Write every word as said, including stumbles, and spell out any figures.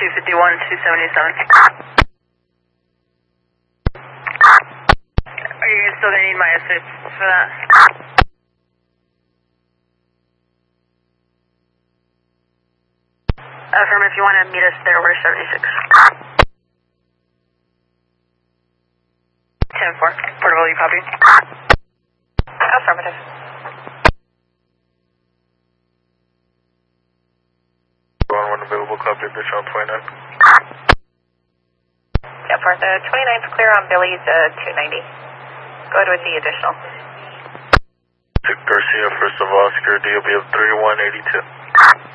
two fifty-one, two seventy-seven. Are you still going to need my assist for that? Affirm, if you want to meet us there, we're seventy-six. ten four, portable, you copy? Affirmative. one one available, copy, bitch on twenty-nine. Yeah, for the twenty-ninth clear on Billy's uh, two ninety. Go ahead with the additional. Garcia, first of Oscar, D O B of three one eight two.